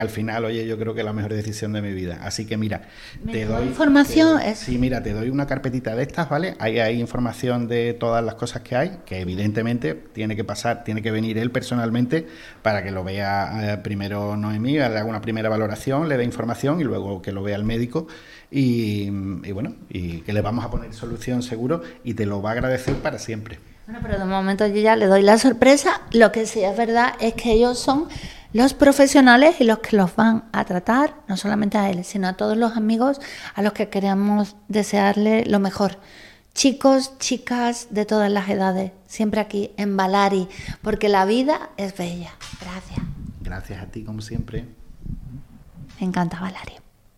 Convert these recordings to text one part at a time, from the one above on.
Al final, oye, yo creo que es la mejor decisión de mi vida. Así que mira, te Mejor doy... información es... Sí, mira, te doy una carpetita de estas, ¿vale? Ahí hay información de todas las cosas que hay, que evidentemente tiene que pasar, tiene que venir él personalmente para que lo vea primero Noemí, le haga una primera valoración, le dé información y luego que lo vea el médico y bueno, y que le vamos a poner solución seguro y te lo va a agradecer para siempre. Bueno, pero de momento yo ya le doy la sorpresa. Lo que sí es verdad es que ellos son los profesionales y los que los van a tratar, no solamente a él, sino a todos los amigos a los que queremos desearle lo mejor. Chicos, chicas de todas las edades, siempre aquí en Valari, porque la vida es bella. Gracias. Gracias a ti, como siempre. Me encanta Valari.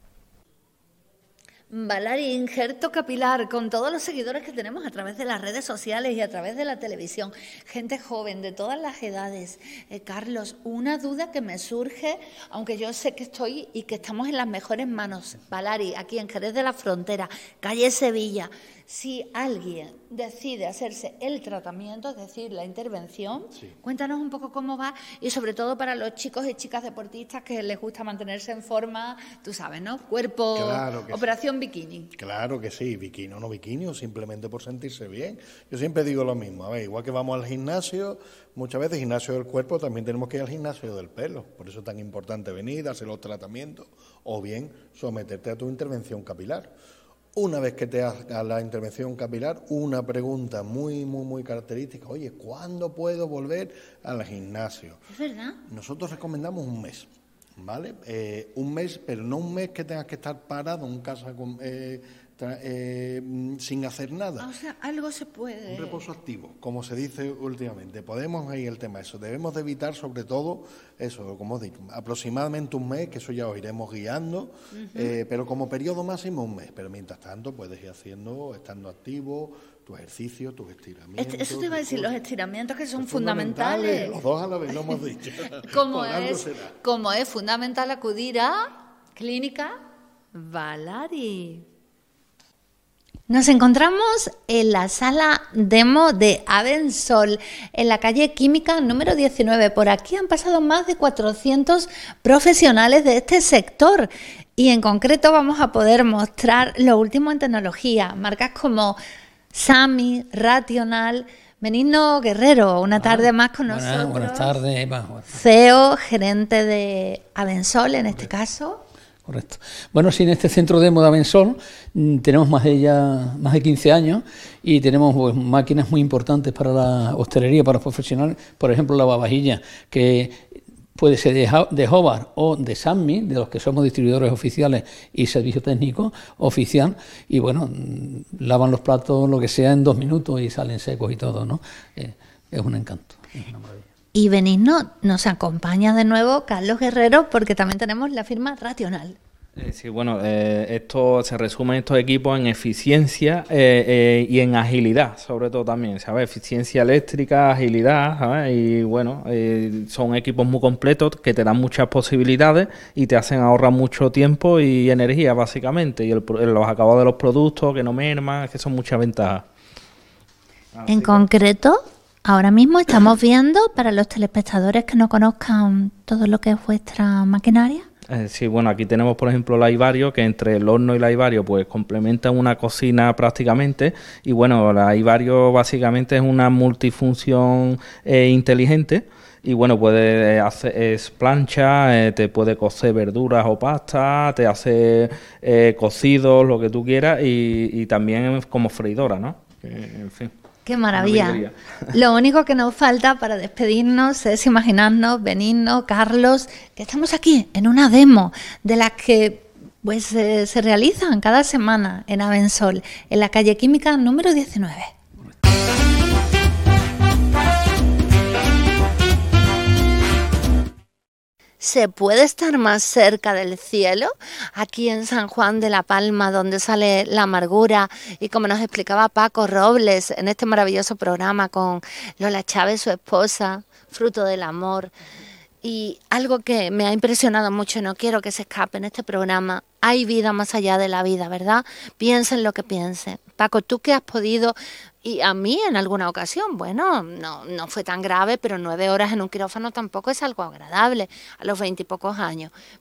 Valari Injerto Capilar, con todos los seguidores que tenemos a través de las redes sociales y a través de la televisión, gente joven de todas las edades. Carlos, una duda que me surge, aunque yo sé que estoy y que estamos en las mejores manos. Valari, aquí en Jerez de la Frontera, calle Sevilla. Si alguien decide hacerse el tratamiento, es decir, la intervención, sí, cuéntanos un poco cómo va y sobre todo para los chicos y chicas deportistas que les gusta mantenerse en forma, tú sabes, ¿no? Cuerpo, claro operación sí. Bikini. Claro que sí, bikini o no bikini, o simplemente por sentirse bien. Yo siempre digo lo mismo, a ver, igual que vamos al gimnasio, muchas veces gimnasio del cuerpo, también tenemos que ir al gimnasio del pelo. Por eso es tan importante venir, hacer los tratamientos o bien someterte a tu intervención capilar. Una vez que te hagas la intervención capilar, una pregunta muy característica, oye, ¿cuándo puedo volver al gimnasio? ¿Es verdad? Nosotros recomendamos un mes, ¿vale? Un mes, pero no un mes que tengas que estar parado en casa sin hacer nada. O sea, algo se puede... Un reposo activo, como se dice últimamente. Podemos ahí el tema eso. Debemos de evitar sobre todo eso, como os digo, aproximadamente un mes, que eso ya os iremos guiando, pero como periodo máximo un mes. Pero mientras tanto puedes ir haciendo, estando activo, tus ejercicios, tus estiramientos. Eso te iba a decir, los estiramientos que son fundamentales. Los dos a la vez, lo hemos dicho. como es fundamental acudir a Clínica Valari. Nos encontramos en la sala demo de Avensol, en la calle Química número 19. Por aquí han pasado más de 400 profesionales de este sector y en concreto vamos a poder mostrar lo último en tecnología. Marcas como Sami, Rational, Benigno Guerrero, una tarde más con nosotros. Buenas tardes, Eva. CEO, gerente de Avensol en este caso. Correcto. Bueno, sí, en este centro demo de Avensol tenemos más de 15 años y tenemos pues, máquinas muy importantes para la hostelería, para los profesionales. Por ejemplo, la lavavajilla, que puede ser de Hobart o de Sammy, de los que somos distribuidores oficiales y servicio técnico oficial. Y bueno, lavan los platos, lo que sea, en 2 minutos y salen secos y todo, ¿no? Es un encanto, es una maravilla. Y Benigno, nos acompaña de nuevo Carlos Guerrero porque también tenemos la firma Rational. Sí, bueno, esto se resume en estos equipos en eficiencia y en agilidad, sobre todo también, ¿sabes? Eficiencia eléctrica, agilidad, ¿sabes? Y bueno, son equipos muy completos que te dan muchas posibilidades y te hacen ahorrar mucho tiempo y energía, básicamente. Y los acabados de los productos que no merman, que son muchas ventajas. En concreto, ahora mismo estamos viendo, para los telespectadores que no conozcan todo lo que es vuestra maquinaria. Sí, bueno, aquí tenemos, por ejemplo, la Ivario, que entre el horno y la Ivario pues complementan una cocina prácticamente. Y bueno, la Ivario básicamente es una multifunción inteligente. Y bueno, puede hacer plancha, te puede cocer verduras o pasta, te hace cocidos, lo que tú quieras, y también como freidora, ¿no? En fin. ¡Qué maravilla! Lo único que nos falta para despedirnos es imaginarnos, Benigno, Carlos, que estamos aquí en una demo de las que pues se realizan cada semana en Avensol, en la calle Química número 19. ¿Se puede estar más cerca del cielo? Aquí en San Juan de la Palma, donde sale la amargura, y como nos explicaba Paco Robles en este maravilloso programa con Lola Chávez, su esposa, fruto del amor. Y algo que me ha impresionado mucho, y no quiero que se escape en este programa, hay vida más allá de la vida, ¿verdad? Piensen lo que piensen. Paco, tú que has podido, y a mí en alguna ocasión, bueno, no fue tan grave, pero 9 horas en un quirófano tampoco es algo agradable a los 20 y pocos años.